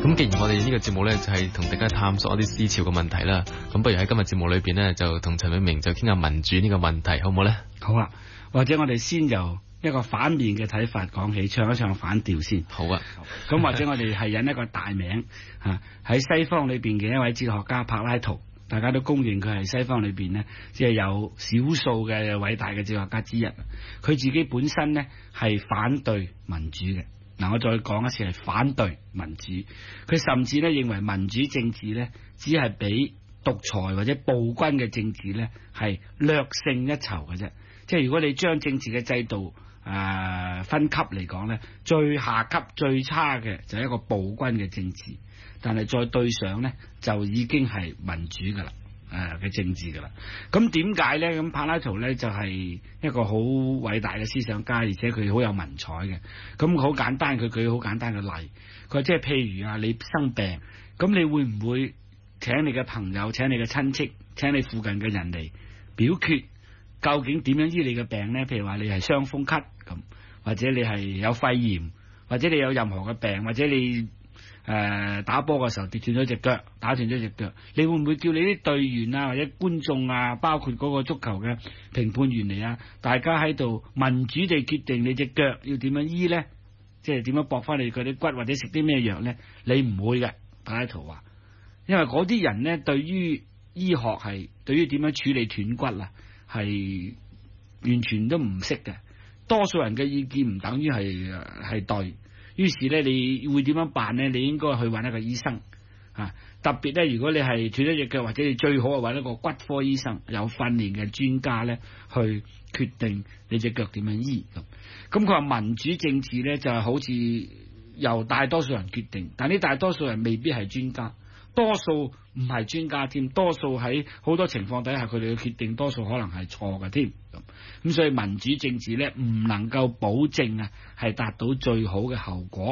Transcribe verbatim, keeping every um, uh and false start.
咁既然我哋呢個節目咧就係同大家探索一啲思潮嘅問題啦，咁不如喺今日節目裏邊咧就同陳永明就傾下民主呢個問題，好唔好咧？ 好啊，或者我哋先由一個反面嘅睇法講起，唱一唱反調先。 好啊， 咁或者我哋係引一個大名嚇喺西方裏邊嘅一位哲學家柏拉圖，大家都公認佢係西方裏邊呢，即係有少數嘅偉大嘅哲學家之一。佢自己本身呢係反對民主嘅。嗱，我再講一次係反對民主。佢甚至咧認為民主政治咧只係比獨裁或者暴君嘅政治咧係略勝一籌嘅啫。即係如果你將政治嘅制度誒、呃、分級嚟講咧，最下級最差嘅就係一個暴君嘅政治，但係再對上咧就已經係民主噶啦。誒嘅政治噶啦，咁點解咧？咁柏拉圖咧就係一個好偉大嘅思想家，而且佢好有文采嘅。咁好簡單，佢舉好簡單嘅例，佢話即係譬如啊，你生病，咁你會唔會請你嘅朋友、請你嘅親戚、請你附近嘅人嚟表決，究竟點樣醫你嘅病咧？譬如話你係傷風咳咁，或者你係有肺炎，或者你有任何嘅病，或者你。誒、呃，打波嘅時候跌斷咗隻腳，打斷咗隻腳，你會唔會叫你啲隊員啊，或者觀眾啊，包括嗰個足球嘅評判員嚟啊，大家喺度民主地決定你隻腳要點樣醫咧？即係點樣駁翻你嗰啲骨，或者食啲咩藥咧？你唔會嘅，柏拉圖話，因為嗰啲人咧，對於醫學係，對於點樣處理斷骨啊，係完全都唔識嘅。多數人嘅意見唔等於係係對。於是咧，你會點樣辦咧？你應該去揾一個醫生啊！特別咧，如果你係斷咗隻腳，或者你最好係揾一個骨科醫生，有訓練嘅專家咧，去決定你隻腳點樣醫咁。咁佢話民主政治咧，就係好似由大多數人決定，但呢大多數人未必係專家，多數唔係專家添，多數喺好多情況底下，佢哋嘅決定多數可能係錯嘅添。咁所以民主政治咧，唔能夠保證啊，係達到最好嘅後果。